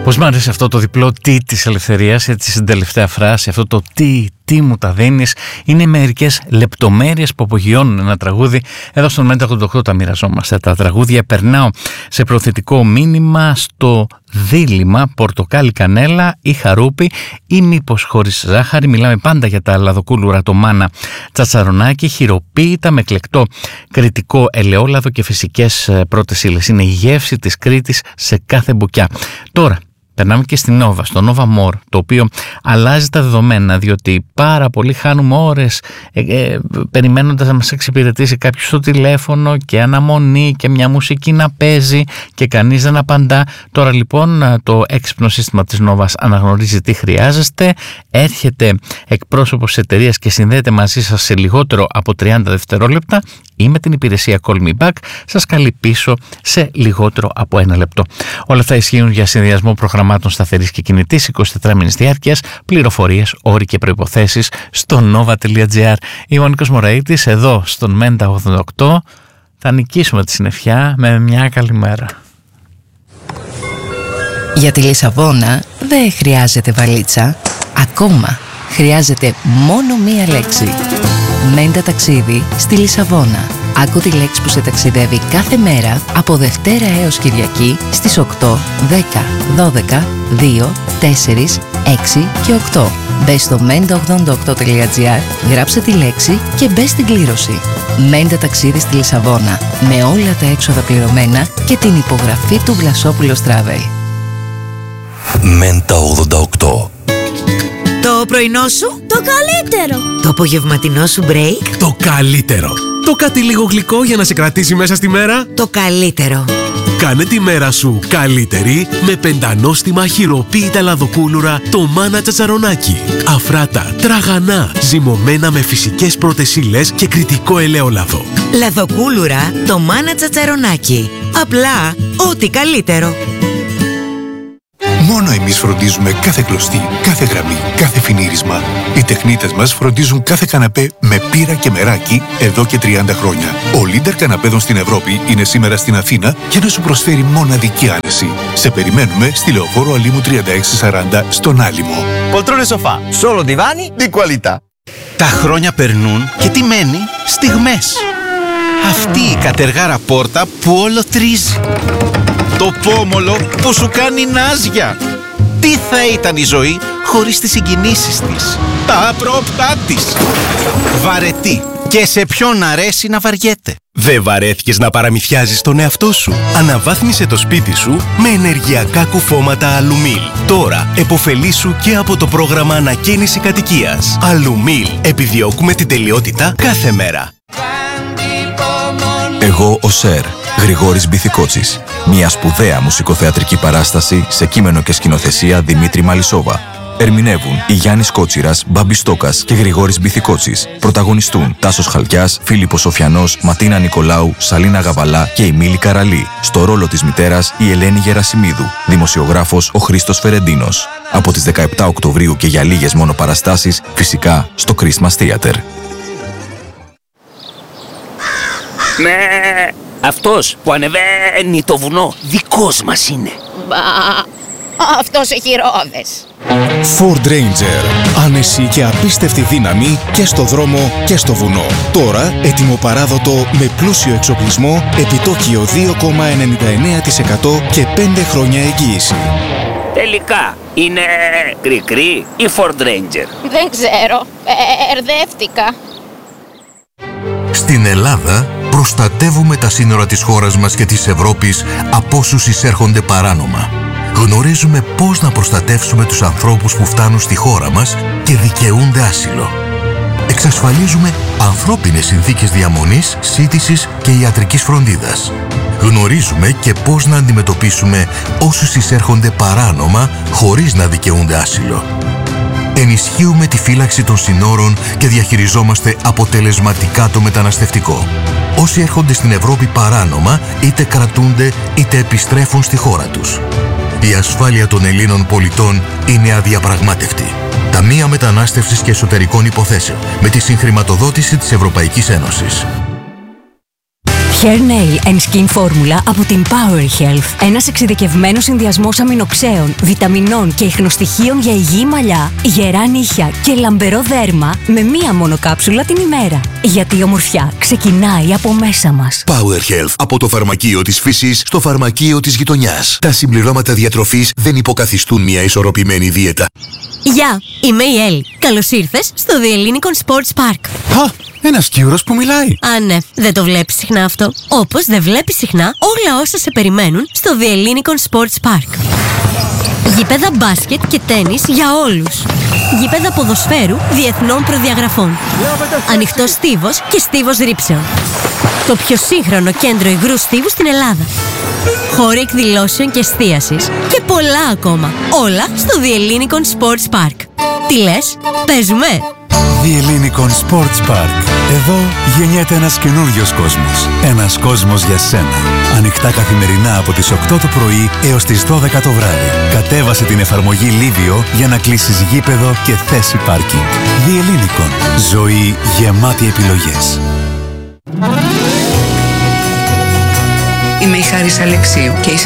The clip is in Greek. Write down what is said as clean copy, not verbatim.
Πώς μου αρέσει αυτό το διπλό τι της ελευθερίας, έτσι στην τελευταία φράση, αυτό το τι μου τα δίνεις. Είναι μερικές λεπτομέρειες που απογειώνουν ένα τραγούδι. Εδώ στον Μέντα 88 τα μοιραζόμαστε τα τραγούδια. Περνάω σε προθετικό μήνυμα στο δίλημμα πορτοκάλι κανέλα ή χαρούπι ή μήπως χωρίς ζάχαρη. Μιλάμε πάντα για τα λαδοκούλουρα, το μάνα τσατσαρονάκι, χειροποίητα με κλεκτό κρητικό ελαιόλαδο και φυσικές πρώτες ύλες. Είναι η γεύση της Κρήτης σε κάθε μπουκιά. Τώρα περνάμε και στην Nova, στο Nova More, το οποίο αλλάζει τα δεδομένα, διότι πάρα πολύ χάνουμε ώρες περιμένοντας να μας εξυπηρετήσει κάποιος στο τηλέφωνο και αναμονή και μια μουσική να παίζει και κανείς δεν απαντά. Τώρα λοιπόν το έξυπνο σύστημα της Nova αναγνωρίζει τι χρειάζεστε, έρχεται εκπρόσωπος της εταιρείας και συνδέεται μαζί σας σε λιγότερο από 30 δευτερόλεπτα ή με την υπηρεσία Call Me Back σας καλεί πίσω σε λιγότερο από 1 λεπτό. Όλα αυτά ισχύουν για συνδυασμό προγραμμάτων σταθερής και κινητής 24 μήνες διάρκειας. Πληροφορίες, όροι και προϋποθέσεις στο nova.gr. Είμαι ο Νίκος Μωραΐτης, εδώ στον Μέντα 88. Θα νικήσουμε τη συννεφιά με μια καλημέρα. Για τη Λισαβόνα δεν χρειάζεται βαλίτσα. Ακόμα χρειάζεται μόνο μία λέξη. Μέντα ταξίδι στη Λισαβόνα. Άκου τη λέξη που σε ταξιδεύει κάθε μέρα από Δευτέρα έως Κυριακή στις 8, 10, 12, 2, 4, 6 και 8. Μπες στο menta88.gr, γράψε τη λέξη και μπες στην κλήρωση. Μέντα ταξίδι στη Λισαβόνα, με όλα τα έξοδα πληρωμένα και την υπογραφή του Βλασόπουλος Travel. Μέντα 88. Το πρωινό σου, το καλύτερο. Το απογευματινό σου break, το καλύτερο. Το κάτι λίγο γλυκό για να σε κρατήσει μέσα στη μέρα, το καλύτερο. Κάνε τη μέρα σου καλύτερη με πεντανόστιμα χειροποίητα λαδοκούλουρα το μάνα τσατσαρονάκι. Αφράτα, τραγανά, ζυμωμένα με φυσικές πρώτες ύλες και κρητικό ελαιόλαδο. Λαδοκούλουρα το μάνα τσατσαρονάκι. Απλά ό,τι καλύτερο. Μόνο εμείς φροντίζουμε κάθε κλωστή, κάθε γραμμή, κάθε φινίρισμα. Οι τεχνίτες μας φροντίζουν κάθε καναπέ με πύρα και μεράκι εδώ και 30 χρόνια. Ο leader καναπέδων στην Ευρώπη είναι σήμερα στην Αθήνα για να σου προσφέρει μοναδική άνεση. Σε περιμένουμε στη Λεωφόρο Αλήμου 3640 στον Άλυμο. Poltrone sofà, solo divani di qualità. Τα χρόνια περνούν και τι μένει? Στιγμές. Αυτή η κατεργάρα πόρτα που όλο τρίζει. Το πόμολο που σου κάνει νάζια. Τι θα ήταν η ζωή χωρίς τις συγκινήσεις της, τα απρόπτά της. Βαρετή. Και σε ποιον αρέσει να βαριέται. Δεν βαρέθηκες να παραμυθιάζεις τον εαυτό σου? Αναβάθμισε το σπίτι σου με ενεργειακά κουφώματα Αλουμίλ. Τώρα επωφελήσου και από το πρόγραμμα ανακαίνιση κατοικίας. Αλουμίλ. Επιδιώκουμε την τελειότητα κάθε μέρα. Εγώ ο Σερ, Γρηγόρης Μπιθικότσης. Μια σπουδαία μουσικοθεατρική παράσταση σε κείμενο και σκηνοθεσία Δημήτρη Μαλισσόβα. Ερμηνεύουν η Γιάννης Κότσιρας, Μπάμπης Στόκας και Γρηγόρης Μπιθικότσης. Πρωταγωνιστούν Τάσος Χαλκιάς, Φίλιππος Σοφιανός, Ματίνα Νικολάου, Σαλίνα Γαβαλά και η Μίλη Καραλή. Στο ρόλο της μητέρας η Ελένη Γερασιμίδου. Δημοσιογράφος ο Χρήστος Φερεντίνος. Από τις 17 Οκτωβρίου και για λίγες μόνο παραστάσεις, φυσικά στο Christmas Theater. Ναι, αυτός που ανεβαίνει το βουνό δικός μας είναι. Μπα, αυτός έχει ρόδες. Ford Ranger. Άνεση και απίστευτη δύναμη και στο δρόμο και στο βουνό. Τώρα έτοιμο παράδοτο με πλούσιο εξοπλισμό, επιτόκιο 2,99% και 5 χρόνια εγγύηση. Τελικά είναι κρικρή ή Ford Ranger? Δεν ξέρω, ερδεύτηκα. Στην Ελλάδα προστατεύουμε τα σύνορα της χώρας μας και της Ευρώπης από όσους εισέρχονται παράνομα. Γνωρίζουμε πώς να προστατεύσουμε τους ανθρώπους που φτάνουν στη χώρα μας και δικαιούνται άσυλο. Εξασφαλίζουμε ανθρώπινες συνθήκες διαμονής, σύντησης και ιατρικής φροντίδας. Γνωρίζουμε και πώς να αντιμετωπίσουμε όσους εισέρχονται παράνομα χωρίς να δικαιούνται άσυλο. Ενισχύουμε τη φύλαξη των συνόρων και διαχειριζόμαστε αποτελεσματικά το μεταναστευτικό. Όσοι έρχονται στην Ευρώπη παράνομα, είτε κρατούνται είτε επιστρέφουν στη χώρα τους. Η ασφάλεια των Ελλήνων πολιτών είναι αδιαπραγμάτευτη. Ταμεία Μετανάστευσης και Εσωτερικών Υποθέσεων, με τη συγχρηματοδότηση της Ευρωπαϊκής Ένωσης. Hair Nail and Skin Formula από την Power Health. Ένας εξειδικευμένος συνδυασμός αμινοξέων, βιταμινών και ιχνοστοιχείων για υγιή μαλλιά, γερά νύχια και λαμπερό δέρμα με μία μόνο κάψουλα την ημέρα. Γιατί η ομορφιά ξεκινάει από μέσα μας. Power Health. Από το φαρμακείο της φύσης στο φαρμακείο της γειτονιάς. Τα συμπληρώματα διατροφής δεν υποκαθιστούν μια ισορροπημένη δίαιτα. Γεια, είμαι η Έλλη. Καλώς ήρθες στο The Ellinikon Sports Park. Ένας Κύρος που μιλάει. Α, ναι, δεν το βλέπεις συχνά αυτό. Όπως δεν βλέπεις συχνά όλα όσα σε περιμένουν στο The Ellinikon Sports Park. Γήπεδα μπάσκετ και τένις για όλους. Γήπεδα ποδοσφαίρου διεθνών προδιαγραφών. Ανοιχτός στίβος και στίβος ρήψεων. Το πιο σύγχρονο κέντρο υγρού στίβου στην Ελλάδα. Χώροι εκδηλώσεων και εστίασης και πολλά ακόμα. Όλα στο The Ellinikon Sports Park. Τι λες, παίζουμε? The Ellinikon Sports Park. Εδώ γεννιέται ένας καινούριος κόσμος. Ένας κόσμος για σένα. Ανοιχτά καθημερινά από τις 8 το πρωί έως τις 12 το βράδυ. Κατέβασε την εφαρμογή Livio για να κλείσεις γήπεδο και θέση πάρκινγκ. The Ellinikon. Ζωή γεμάτη επιλογές. Είμαι η Χάρις Αλεξίου και